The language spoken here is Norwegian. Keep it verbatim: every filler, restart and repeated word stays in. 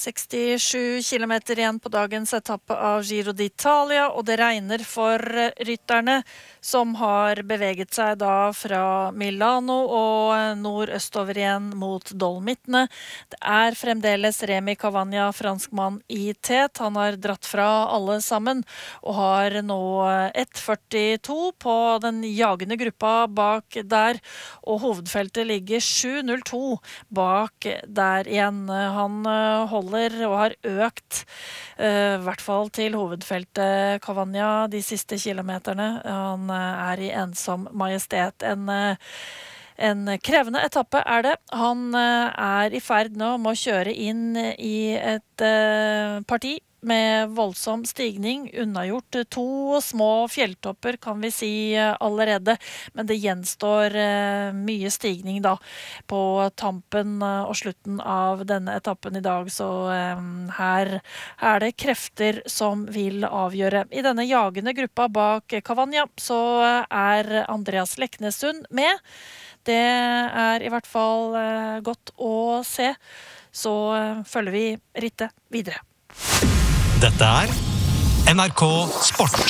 sekstisju kilometer igjen på dagens etappe av Giro d'Italia, og det regner for rytterne som har beveget seg da fra Milano og nordøstover igjen mot Dolomittene. Det er fremdeles Remy Cavagna, franskmann i tet. Han har dratt fra alle sammen og har nå ett førtito på den jagende gruppa bak der, og hovedfeltet ligger sju null to bak der igjen. Han holder og har økt uh, i hvert fall til hovedfeltet Cavagna de siste kilometerne. Han uh, er i ensom majestet. En, uh, en krevende etappe er det. Han uh, er i ferd nå med å kjøre inn i et uh, parti med voldsom stigning, unnagjort to små fjelltopper kan vi si allerede, men det gjenstår mye stigning da på tampen og slutten av denne etappen i dag, så her er det krefter som vil avgjøre. I denne jagende gruppa bak Cavagna så er Andreas Leknesund med. Det er i hvert fall godt å se, så følger vi rittet videre. Dette er N R K Sport.